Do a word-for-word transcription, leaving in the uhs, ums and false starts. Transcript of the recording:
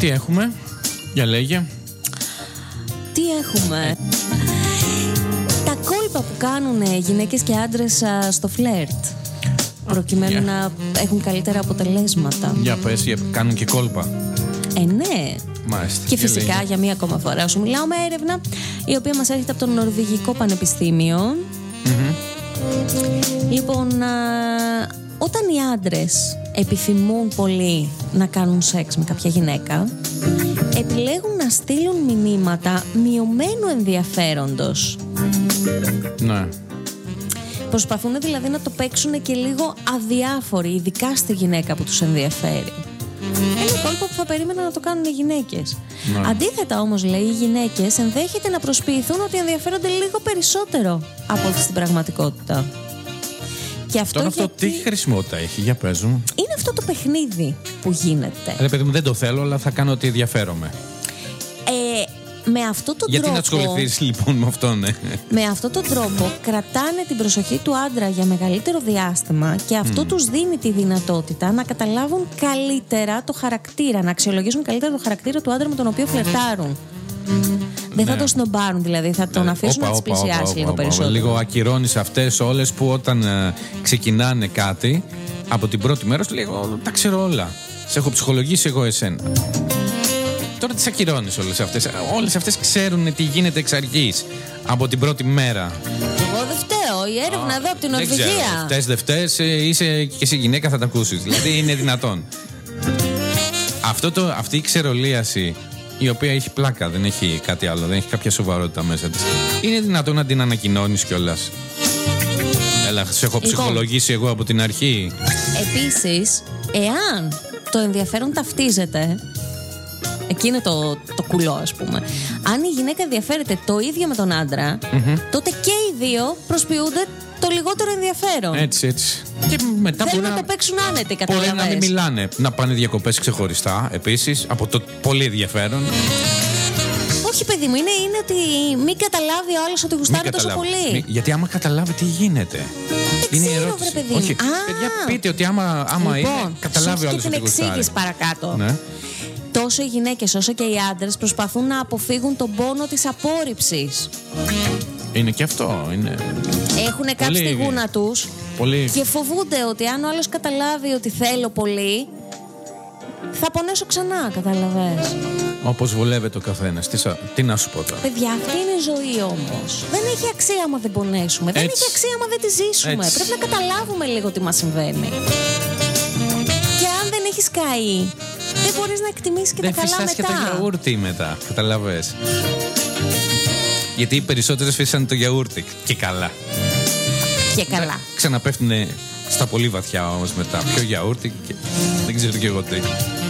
Τι έχουμε, για λέγε. Τι έχουμε. Τα κόλπα που κάνουν γυναίκες και άντρες στο φλερτ, προκειμένου yeah. να έχουν καλύτερα αποτελέσματα. Για πες, για, κάνουν και κόλπα. Ε, ναι. Μάλιστα. Και φυσικά για μία ακόμα φορά σου μιλάω με έρευνα η οποία μας έρχεται από το Νορβηγικό Πανεπιστήμιο. Mm-hmm. Λοιπόν, α, όταν οι άντρες επιθυμούν πολύ να κάνουν σεξ με κάποια γυναίκα, επιλέγουν να στείλουν μηνύματα μειωμένου ενδιαφέροντος. Ναι. Προσπαθούν δηλαδή να το παίξουν και λίγο αδιάφοροι, ειδικά στη γυναίκα που τους ενδιαφέρει. Ένα κόλπο που θα περίμενα να το κάνουν οι γυναίκες. Ναι. Αντίθετα όμως, λέει, οι γυναίκες ενδέχεται να προσποιηθούν ότι ενδιαφέρονται λίγο περισσότερο από ό,τι στην πραγματικότητα. Και αυτό Τώρα γιατί... αυτό τι χρησιμότητα έχει, για πες μου. Είναι αυτό το παιχνίδι που γίνεται. Ρε παιδί μου, δεν το θέλω, αλλά θα κάνω ότι ενδιαφέρομαι. Ε, με αυτόν τον Γιατί τρόπο... Γιατί να ασχοληθείς λοιπόν με αυτό, ναι. Με αυτόν τον τρόπο κρατάνε την προσοχή του άντρα για μεγαλύτερο διάστημα και αυτό mm. τους δίνει τη δυνατότητα να καταλάβουν καλύτερα το χαρακτήρα, να αξιολογήσουν καλύτερα το χαρακτήρα του άντρα με τον οποίο φλερτάρουν. Δεν ναι. θα το σνομπάρουν, δηλαδή θα τον αφήσουν όπα, να τις πλησιάσει όπα, λίγο όπα, περισσότερο. Λίγο ακυρώνεις αυτές όλες που όταν ε, ξεκινάνε κάτι, από την πρώτη μέρα σου λίγο τα ξέρω όλα. Σε έχω ψυχολογήσει εγώ εσένα. Τώρα τις ακυρώνεις όλες αυτές. Όλες αυτές ξέρουν τι γίνεται εξ αρχής. Από την πρώτη μέρα. Εγώ δεν φταίω. Η έρευνα Α, εδώ από την Νορβηγία. Φταίς δεν φταίς, είσαι και εσύ γυναίκα, θα τα ακούσεις. Δηλαδή είναι δυνατόν. Αυτό το, αυτή η ξερολίαση, η οποία έχει πλάκα, δεν έχει κάτι άλλο, δεν έχει κάποια σοβαρότητα μέσα της. Είναι δυνατόν να την ανακοινώνεις κιόλας. Έλα, σε έχω ψυχολογήσει εγώ από την αρχή. Επίσης, εάν το ενδιαφέρον ταυτίζεται, εκεί είναι το, το κουλό, ας πούμε. Αν η γυναίκα ενδιαφέρεται το ίδιο με τον άντρα, mm-hmm. τότε και οι δύο προσποιούνται το λιγότερο ενδιαφέρον. Έτσι, έτσι. Και μετά θέλουν να, να το παίξουν άνετη, καταλαβαίνεις. Μπορεί να μην μιλάνε, να πάνε διακοπές ξεχωριστά, επίσης, από το πολύ ενδιαφέρον. Όχι, παιδί μου, είναι, είναι ότι μην καταλάβει ο άλλος ότι γουστάρει τόσο πολύ. Μη, γιατί άμα καταλάβει τι γίνεται. Δεν είναι ξέρω, ερώτηση. βρε παιδί. Όχι, Α, παιδιά, πείτε ότι άμα, άμα λοιπόν, είναι, καταλάβει ο άλλος ότι γουστάρει. την εξήγηση παρακάτω. Ναι. Τόσο οι γυναίκες όσο και οι άντρες προσπαθούν να αποφύγουν τον πόνο της απόρριψης. Είναι και αυτό. Είναι... Έχουν κάψει τη γούνα τους πολύ... και φοβούνται ότι αν ο άλλος καταλάβει ότι θέλω πολύ, θα πονέσω ξανά, καταλαβες. Όπως βολεύεται ο καθένας. Τι, τι να σου πω τώρα. Παιδιά, αυτή είναι η ζωή όμως. Δεν έχει αξία άμα δεν πονέσουμε. Έτσι. Δεν έχει αξία άμα δεν τη ζήσουμε. Έτσι. Πρέπει να καταλάβουμε λίγο τι μας συμβαίνει. Και αν δεν έχεις καεί, δεν μπορείς να εκτιμήσεις και δεν τα καλά μετά. Δεν φυσάς και το γιαούρτι μετά, καταλαβες. Γιατί οι περισσότερες φύσανε το γιαούρτι. Και καλά. Και καλά. Ξαναπέφτουνε στα πολύ βαθιά όμως μετά. Πιο γιαούρτι και δεν ξέρω και εγώ τι.